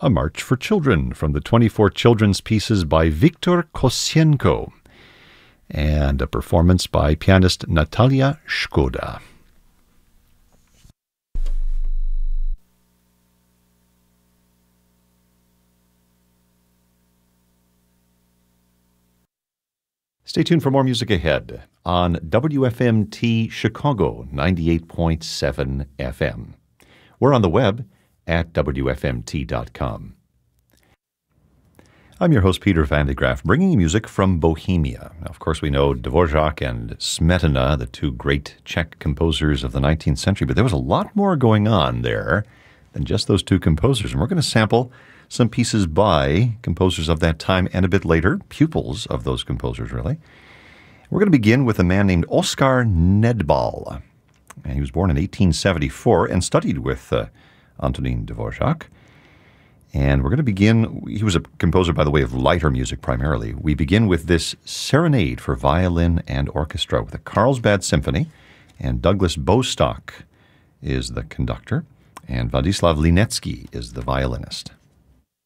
A March for Children from the 24 children's pieces by Viktor Kosienko, and a performance by pianist Natalia Shkoda. Stay tuned for more music ahead on WFMT Chicago 98.7 FM. We're on the web at WFMT.com. I'm your host, Peter Van de Graaf, bringing you music from Bohemia. Now, of course, we know Dvorak and Smetana, the two great Czech composers of the 19th century, but there was a lot more going on there than just those two composers. And we're going to sample some pieces by composers of that time and a bit later, pupils of those composers, really. We're going to begin with a man named Oskar Nedbal. And he was born in 1874 and studied with Antonín Dvořák. And we're going to begin, he was a composer, by the way, of lighter music primarily. We begin with this serenade for violin and orchestra with the Carlsbad Symphony, and Douglas Bostock is the conductor, and Władysław Linecki is the violinist.